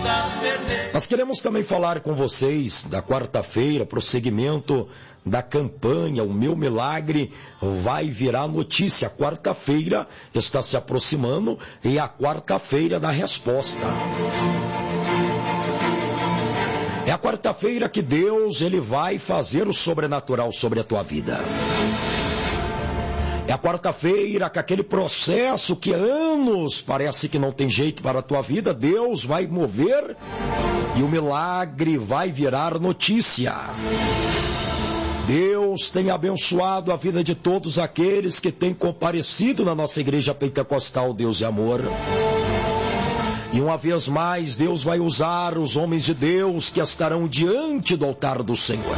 vidas perder. Nós queremos também falar com vocês da quarta-feira, prosseguimento da campanha O Meu Milagre Vai Virar Notícia. Quarta-feira está se aproximando e a quarta-feira da resposta. É a quarta-feira que Deus ele vai fazer o sobrenatural sobre a tua vida. É a quarta-feira que aquele processo que há anos parece que não tem jeito para a tua vida, Deus vai mover e o milagre vai virar notícia. Deus tem abençoado a vida de todos aqueles que têm comparecido na nossa igreja pentecostal Deus e Amor. E uma vez mais, Deus vai usar os homens de Deus que estarão diante do altar do Senhor.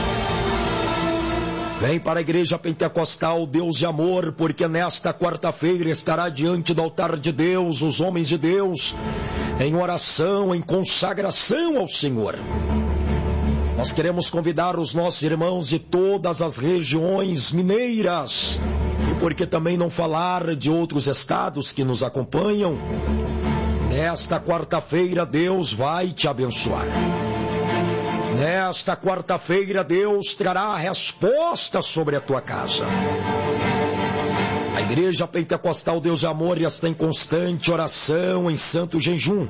Vem para a igreja pentecostal Deus e Amor, porque nesta quarta-feira estará diante do altar de Deus os homens de Deus em oração, em consagração ao Senhor. Nós queremos convidar os nossos irmãos de todas as regiões mineiras, e por que também não falar de outros estados que nos acompanham. Nesta quarta-feira Deus vai te abençoar. Nesta quarta-feira Deus trará a resposta sobre a tua casa. A igreja pentecostal Deus e Amor está em constante oração, em santo jejum.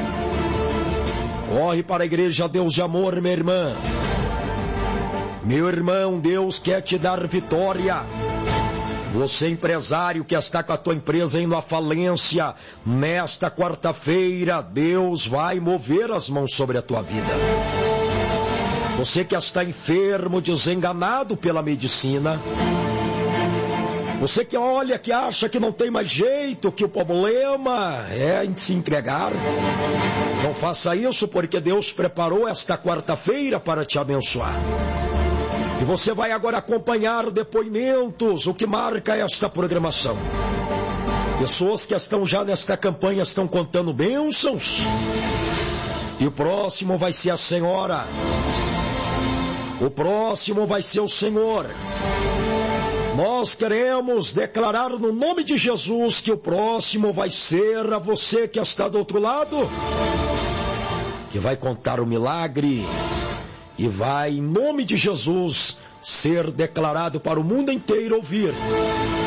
Corre para a igreja Deus de Amor, minha irmã. Meu irmão, Deus quer te dar vitória. Você empresário que está com a tua empresa indo à falência, nesta quarta-feira Deus vai mover as mãos sobre a tua vida. Você que está enfermo, desenganado pela medicina. Você que olha, que acha que não tem mais jeito, que o problema é em se entregar. Não faça isso, porque Deus preparou esta quarta-feira para te abençoar. E você vai agora acompanhar depoimentos, o que marca esta programação. Pessoas que estão já nesta campanha estão contando bênçãos. E o próximo vai ser a senhora. O próximo vai ser o Senhor. Nós queremos declarar no nome de Jesus que o próximo vai ser a você que está do outro lado, que vai contar o milagre e vai, em nome de Jesus, ser declarado para o mundo inteiro ouvir.